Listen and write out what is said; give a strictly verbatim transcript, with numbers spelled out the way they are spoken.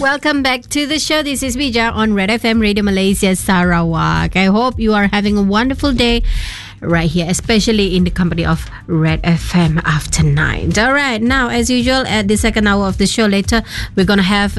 welcome back to the show. This is Bija on Red F M Radio Malaysia Sarawak. I hope you are having a wonderful day right here, especially in the company of Red F M after nine. All right, now as usual at the second hour of the show later, we're going to have